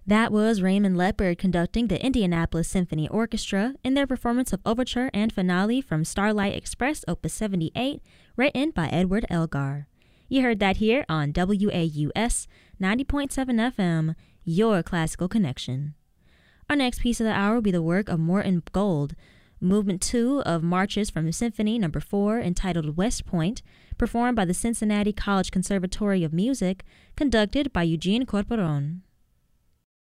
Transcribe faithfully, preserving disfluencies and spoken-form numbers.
That was Raymond Leopard conducting the Indianapolis Symphony Orchestra in their performance of Overture and Finale from Starlight Express Opus seventy-eight, written by Edward Elgar. You heard that here on W A U S ninety point seven F M, your classical connection. Our next piece of the hour will be the work of Morton Gold, Movement two of Marches from Symphony Number four, entitled West Point, performed by the Cincinnati College Conservatory of Music, conducted by Eugene Corporon.